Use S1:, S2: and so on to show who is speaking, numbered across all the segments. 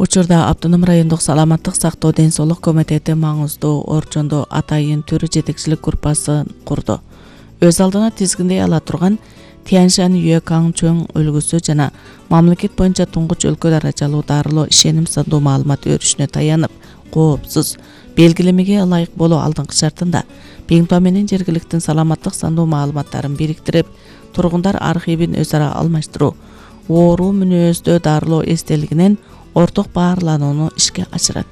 S1: Учурда Автоном райондук саламаттык сактоо ден соолук комитети маңыздуу орчондо атайын түрү жетекчилик группасын курду. Өз алдына тизгиндей ала турган Тяньшань Юэкаң чоң өлгүсү жана мамлекет боюнча туңгуч өлкө даражалуу дарылоо ишеним сандуу маалымат өрүшүнө таянып, коопсуз белгилемеге ылайык болуу алдыңкы шартында Биңтуа менен жергиликтин саламаттык сандуу маалыматтарын бириктирип, тургундар архивин өз ара алмаштыруу, оору мүнөздө дарылоо эстелигинен орток баарланууну ишке ашырат.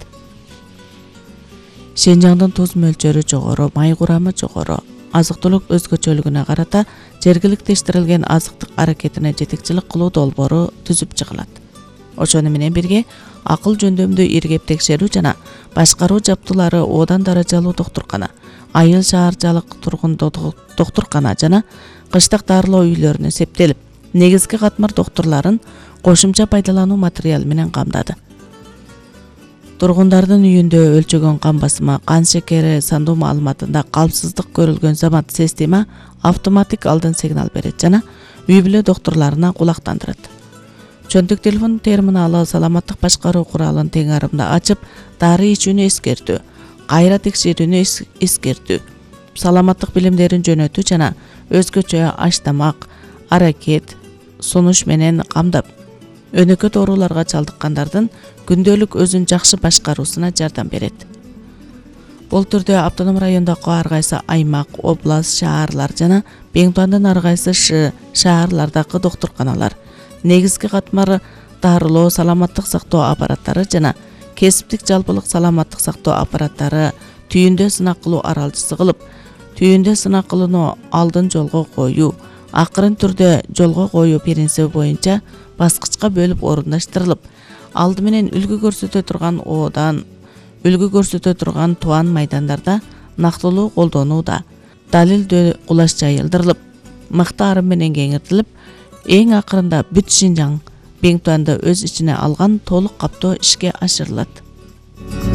S1: Шенжаңдын туз мөлчөрү жогору, май курамы жогору, азык-түлүк өзгөчөлүгүнө карата жергиликтештирилген азыктык аракетине жетекчилик кылуу долбоору түзүп чыгылат. Ошону менен бирге акыл жөндөмдүү иргеп текшерүү жана башкаруу жаптуулары Одан даражалуу доктуркана, айыл шаарчалык тургундуу доктуркана жана кыштык дарылоо үйлөрүнө септелип, негизги катмар доктурларын кошумча пайдалануу материалы менен камдады. Тургундардын үйүндө өлчөгөн кан басымы, кан шекери сандуу маалыматында калпсыздык көрүлгөн замат система автоматик алдын сигнал берет жана үй бүлө доктурларына кулактандырат. Чөнтүк телефон терминалы саламаттык башкаруу куралын тең арымда ачып, дары ичүүнү эскертүү, кайра текшерүүнү эскертүү, саламаттык билимдерин жөнөтүү жана өзгөчө аш-тамак, аракет, сунуш менен камдап, өнөкөт ооруларга чалдыккандардын күндөлүк өзүн жакшы башкаруусуна жардам берет. Бул түрдө Автоном райондогу ар кайсы аймак, област, шаарлар жана Биңтуандын ар кайсы шаарлардагы доктурканалар, негизги катмар дарылоо саламаттык сактоо аппараттары жана кесиптик жалпылык саламаттык сактоо аппараттары түйүндө сынак кылуу аралчысы кылып, түйүндө сынак кылууну алдын жолго коюу, акырын түрдө жолго коюу принциби боюнча баскычка бөлүп орундаштырылып, алды менен үлгү көрсөтө турган оодан, үлгү көрсөтө турган туан майдандарда нактылуу колдонууда, далилдөө кулаш жайылдырылып, мыкты арым менен кеңиртилип, эң акырында бүт Шинжаң Биңтуанды өз ичине алган толук каптоо ишке ашырылат.